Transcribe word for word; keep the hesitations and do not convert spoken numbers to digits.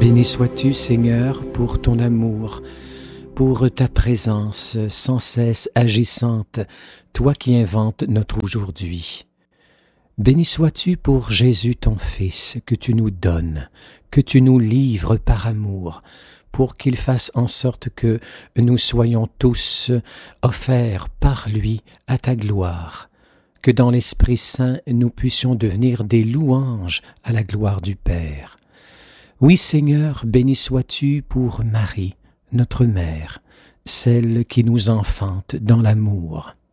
Béni sois-tu, Seigneur, pour ton amour, pour ta présence sans cesse agissante, toi qui inventes notre aujourd'hui. Béni sois-tu pour Jésus ton Fils, que tu nous donnes, que tu nous livres par amour, pour qu'il fasse en sorte que nous soyons tous offerts par lui à ta gloire, que dans l'Esprit Saint nous puissions devenir des louanges à la gloire du Père. Oui, Seigneur, béni sois-tu pour Marie, notre mère, celle qui nous enfante dans l'amour.